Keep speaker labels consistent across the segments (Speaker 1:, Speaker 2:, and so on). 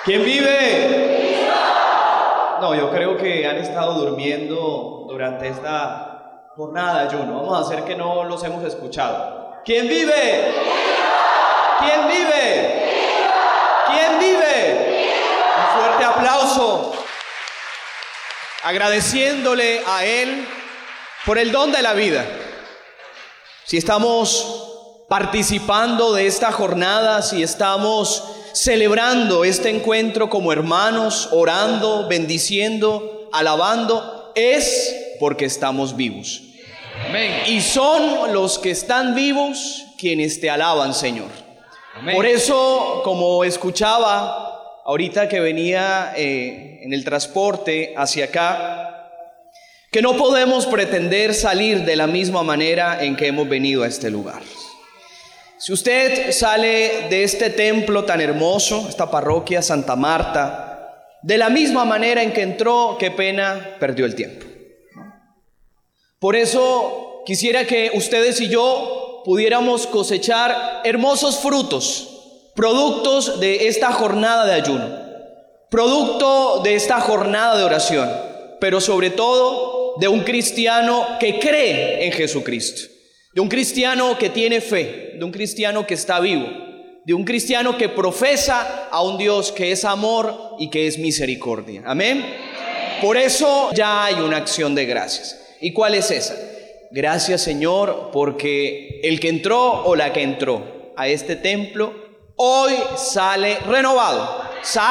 Speaker 1: ¿Quién vive? No, yo creo que han estado durmiendo durante esta jornada de ayuno. Vamos a hacer que no los hemos escuchado. ¿Quién vive? ¿Quién vive? ¿Quién vive? Un fuerte aplauso, agradeciéndole a Él por el don de la vida. Si estamos participando de esta jornada, si estamos celebrando este encuentro como hermanos, orando, bendiciendo, alabando, es porque estamos vivos. Amén. Y son los que están vivos quienes te alaban, Señor. Amén. Por eso, como escuchaba ahorita que venía en el transporte hacia acá, que no podemos pretender salir de la misma manera en que hemos venido a este lugar. Si usted sale de este templo tan hermoso, esta parroquia Santa Marta, de la misma manera en que entró, qué pena, perdió el tiempo. Por eso quisiera que ustedes y yo pudiéramos cosechar hermosos frutos, productos de esta jornada de ayuno, producto de esta jornada de oración, pero sobre todo de un cristiano que cree en Jesucristo. De un cristiano que tiene fe, de un cristiano que está vivo, de un cristiano que profesa a un Dios que es amor y que es misericordia. Amén. Por eso ya hay una acción de gracias. ¿Y cuál es esa? Gracias, Señor, porque el que entró o la que entró a este templo hoy sale renovado,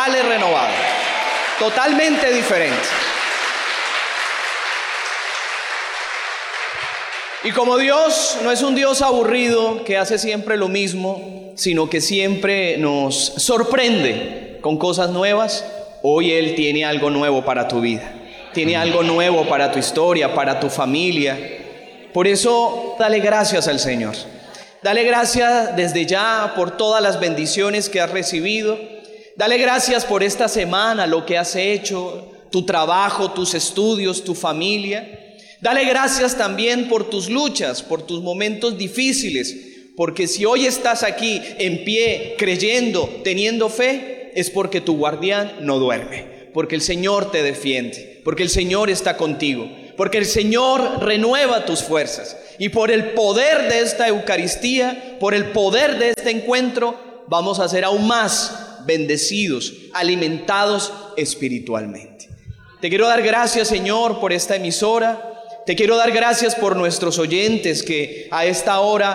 Speaker 1: totalmente diferente. Y como Dios no es un Dios aburrido que hace siempre lo mismo, sino que siempre nos sorprende con cosas nuevas, hoy Él tiene algo nuevo para tu vida, tiene algo nuevo para tu historia, para tu familia. Por eso, dale gracias al Señor. Dale gracias desde ya por todas las bendiciones que has recibido. Dale gracias por esta semana, lo que has hecho, tu trabajo, tus estudios, tu familia. Dale gracias también por tus luchas, por tus momentos difíciles, porque si hoy estás aquí en pie, creyendo, teniendo fe, es porque tu guardián no duerme, porque el Señor te defiende, porque el Señor está contigo, porque el Señor renueva tus fuerzas. Y por el poder de esta Eucaristía, por el poder de este encuentro, vamos a ser aún más bendecidos, alimentados espiritualmente. Te quiero dar gracias, Señor, por esta emisora. Te quiero dar gracias por nuestros oyentes que a esta hora